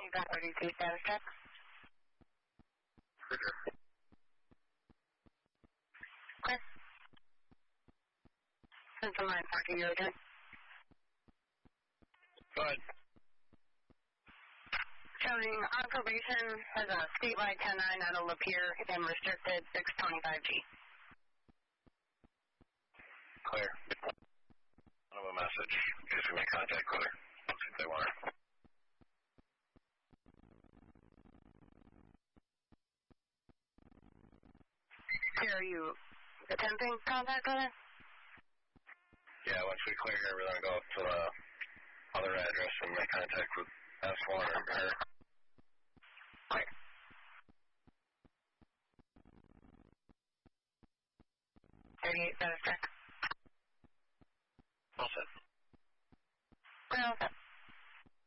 You got 32 status check. Okay. Central 940, you're okay? Go ahead. Showing on probation has a statewide 10-9 out of Lapeer and restricted 625G. Clear. I'll have a message in case we make contact with her. Let's see if they want her. Are you attempting contact with her? Yeah, once we clear here, we're going to go up to the other address and make contact with S1 or her. Clear. Status check. All set. All set.